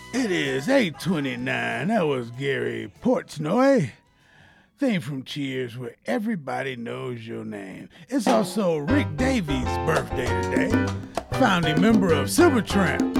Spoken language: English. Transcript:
It is 8:29. That was Gary Portnoy. Theme from Cheers, where everybody knows your name. It's also Rick Davies' birthday today. Founding member of Supertramp.